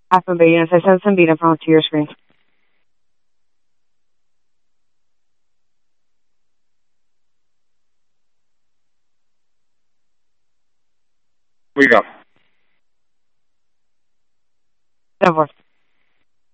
Absolutely, yes. I sent some data from to your screen. We go. Of course.